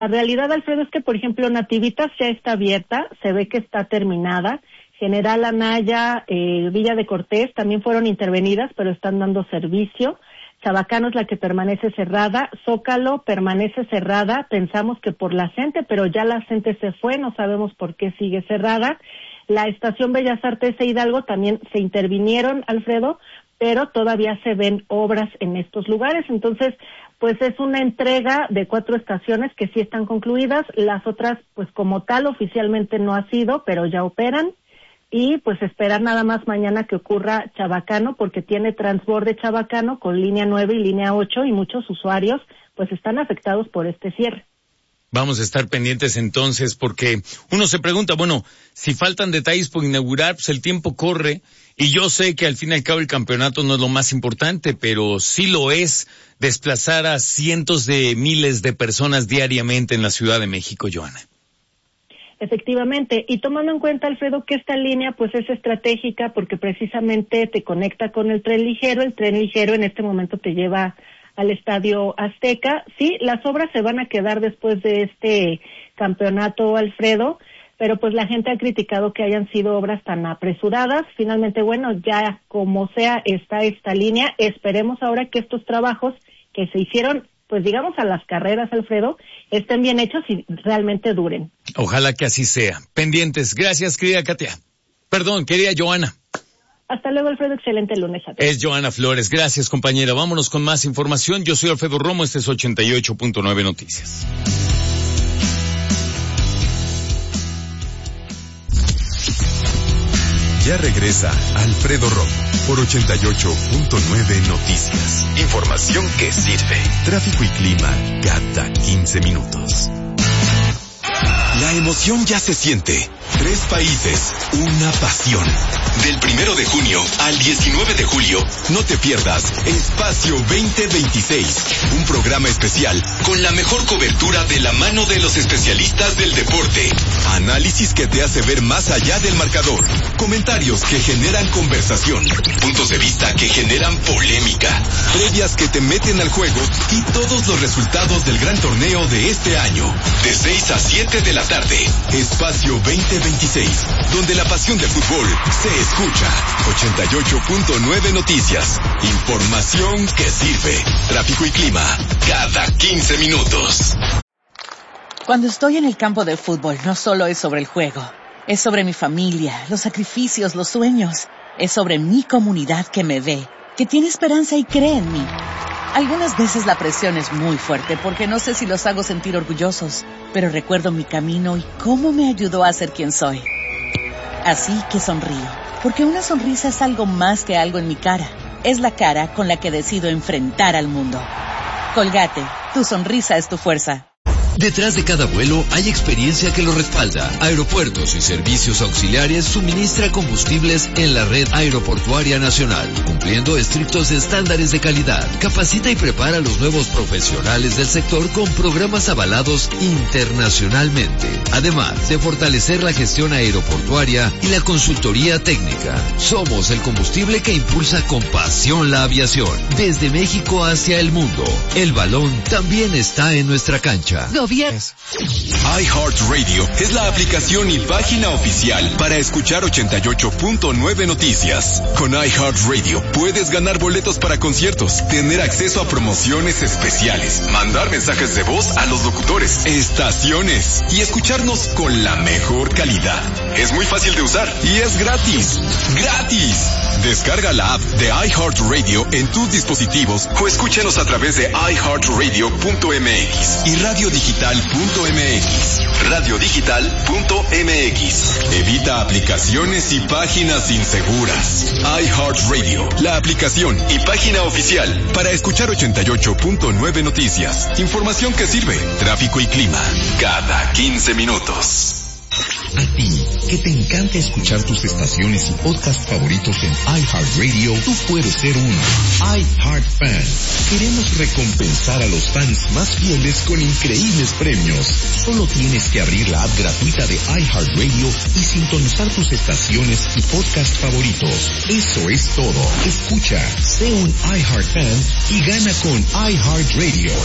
La realidad, Alfredo, es que, por ejemplo, Nativitas ya está abierta, se ve que está terminada. General Anaya, Villa de Cortés también fueron intervenidas, pero están dando servicio. Chabacano es la que permanece cerrada. Zócalo permanece cerrada. Pensamos que por la gente, pero ya la gente se fue, no sabemos por qué sigue cerrada. La Estación Bellas Artes de Hidalgo también se intervinieron, Alfredo, pero todavía se ven obras en estos lugares. Entonces, pues es una entrega de 4 estaciones que sí están concluidas. Las otras, pues como tal, oficialmente no ha sido, pero ya operan. Y pues esperar nada más mañana que ocurra Chabacano, porque tiene transborde Chabacano con línea 9 y línea 8, y muchos usuarios pues están afectados por este cierre. Vamos a estar pendientes entonces, porque uno se pregunta, bueno, si faltan detalles por inaugurar, pues el tiempo corre, y yo sé que al fin y al cabo el campeonato no es lo más importante, pero sí lo es desplazar a cientos de miles de personas diariamente en la Ciudad de México, Joana. Efectivamente, y tomando en cuenta, Alfredo, que esta línea pues es estratégica porque precisamente te conecta con el tren ligero en este momento te lleva al Estadio Azteca. Sí, las obras se van a quedar después de este campeonato, Alfredo, pero pues la gente ha criticado que hayan sido obras tan apresuradas. Finalmente, bueno, ya como sea está esta línea, esperemos ahora que estos trabajos que se hicieron, pues digamos a las carreras, Alfredo, estén bien hechos y realmente duren. Ojalá que así sea. Pendientes. Gracias, querida querida Joana. Hasta luego, Alfredo. Excelente lunes a todos. Es Joana Flores. Gracias, compañera. Vámonos con más información. Yo soy Alfredo Romo. Este es 88.9 Noticias. Ya regresa Alfredo Romo por 88.9 Noticias. Información que sirve. Tráfico y clima cada 15 minutos. La emoción ya se siente. 3 países, una pasión. Del 1 de junio al 19 de julio, no te pierdas Espacio 2026, un programa especial con la mejor cobertura de la mano de los especialistas del deporte. Análisis que te hace ver más allá del marcador. Comentarios que generan conversación. Puntos de vista que generan polémica. Previas que te meten al juego y todos los resultados del gran torneo de este año. De 6 a 7 de la tarde. Espacio 2026, donde la pasión del fútbol se escucha. 88.9 Noticias. Información que sirve. Tráfico y clima cada 15 minutos. Cuando estoy en el campo de fútbol, no solo es sobre el juego. Es sobre mi familia, los sacrificios, los sueños. Es sobre mi comunidad que me ve, que tiene esperanza y cree en mí. Algunas veces la presión es muy fuerte porque no sé si los hago sentir orgullosos, pero recuerdo mi camino y cómo me ayudó a ser quien soy. Así que sonrío, porque una sonrisa es algo más que algo en mi cara. Es la cara con la que decido enfrentar al mundo. Colgate, tu sonrisa es tu fuerza. Detrás de cada vuelo hay experiencia que lo respalda. Aeropuertos y Servicios Auxiliares suministra combustibles en la red aeroportuaria nacional, cumpliendo estrictos estándares de calidad. Capacita y prepara a los nuevos profesionales del sector con programas avalados internacionalmente. Además de fortalecer la gestión aeroportuaria y la consultoría técnica. Somos el combustible que impulsa con pasión la aviación. Desde México hacia el mundo. El balón también está en nuestra cancha. iHeartRadio es la aplicación y página oficial para escuchar 88.9 Noticias. Con iHeartRadio puedes ganar boletos para conciertos, tener acceso a promociones especiales, mandar mensajes de voz a los locutores, estaciones y escucharnos con la mejor calidad. Es muy fácil de usar y es gratis. ¡Gratis! Descarga la app de iHeartRadio en tus dispositivos o escúchanos a través de iHeartRadio.mx y radiodigital.mx. Radiodigital.mx. Evita aplicaciones y páginas inseguras. iHeartRadio, la aplicación y página oficial para escuchar 88.9 Noticias. Información que sirve. Tráfico y clima cada 15 minutos. A ti, que te encanta escuchar tus estaciones y podcasts favoritos en iHeartRadio, tú puedes ser un iHeartFan. Queremos recompensar a los fans más fieles con increíbles premios. Solo tienes que abrir la app gratuita de iHeartRadio y sintonizar tus estaciones y podcasts favoritos. Eso es todo. Escucha, sé un iHeartFan y gana con iHeartRadio.